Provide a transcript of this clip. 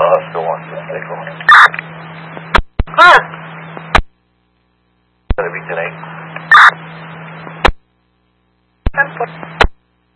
still wants to signal. Huh? Gonna be today.